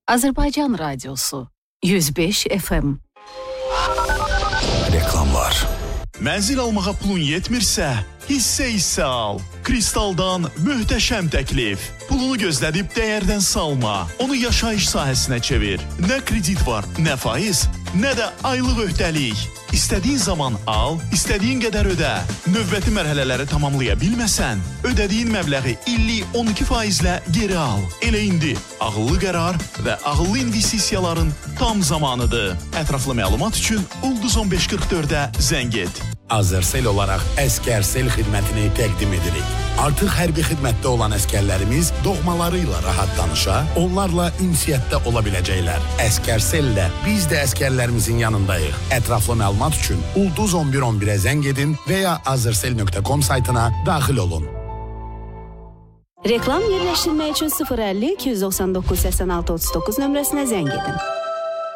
Azərbaycan Radiosu 105 FM. Reklamlar. Mənzil almağa pulun yetmirsə, hissə al. Kristaldan möhtəşəm təklif. Pulunu gözlədib dəyərdən salma. Onu yaşayış sahəsinə çevir. Nə kredit var, nə faiz, nə də aylıq öhdəlik. İstədiyin zaman al, istədiyin qədər ödə. Növbəti mərhələləri tamamlaya bilməsən, ödədiyin məbləği illik 12%-lə geri al. Elə indi ağıllı qərar və ağıllı investisiyaların tam zamanıdır. Ətraflı məlumat üçün Ulduz 1544-ə zəng et. Azərsel olaraq Əskərsel xidmətini təqdim edirik. Artıq hərbi xidmətdə olan əskərlərimiz doğmalarıyla rahat danışa, onlarla ünsiyyətdə ola biləcəklər. Əskərsəllə biz də əskərlərimizin yanındayıq. Ətraflı məlumat üçün Ulduz 1111-ə zəng edin və ya azersel.com saytına daxil olun. Reklam yerləşdirmək üçün 050 299 86 39 nömrəsinə zəng edin.